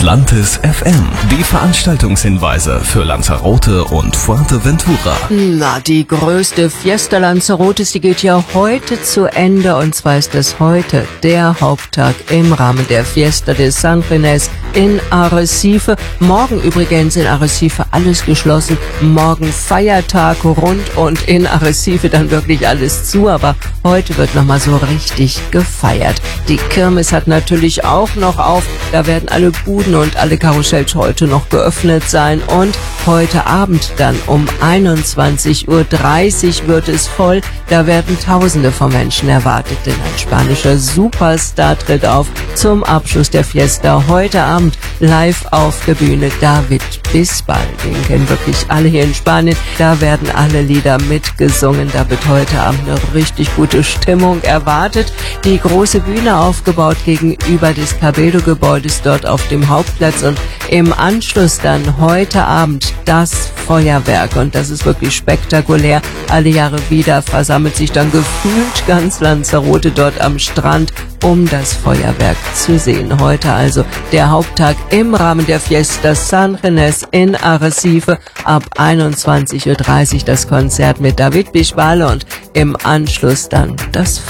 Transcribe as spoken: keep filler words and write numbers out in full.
Atlantis F M. Die Veranstaltungshinweise für Lanzarote und Fuerteventura. Na, die größte Fiesta Lanzarotes, die geht ja heute zu Ende. Und zwar ist es heute der Haupttag im Rahmen der Fiesta de San Ginés in Arrecife. Morgen übrigens in Arrecife alles geschlossen. Morgen Feiertag rund und in Arrecife dann wirklich alles zu. Aber heute wird nochmal so richtig gefeiert. Die Kirmes hat natürlich auch noch auf. Da werden alle Buden und alle Karussells heute noch geöffnet sein. Und heute Abend dann um einundzwanzig Uhr dreißig wird es voll. Da werden Tausende von Menschen erwartet, denn ein spanischer Superstar tritt auf zum Abschluss der Fiesta. Heute Abend live auf der Bühne David Bisbal. Den kennen wirklich alle hier in Spanien. Da werden alle Lieder mitgesungen. Da wird heute Abend eine richtig gute Stimmung erwartet. Die große Bühne aufgebaut gegenüber des Cabildo-Gebäudes dort auf dem Hauptplatz und im Anschluss dann heute Abend das Feuerwerk. Und das ist wirklich spektakulär. Alle Jahre wieder versammelt sich dann gefühlt ganz Lanzarote dort am Strand, um das Feuerwerk zu sehen. Heute also der Haupttag im Rahmen der Fiesta San Ginés in Arrecife. Ab einundzwanzig Uhr dreißig das Konzert mit David Bisbal und im Anschluss dann das Feuerwerk.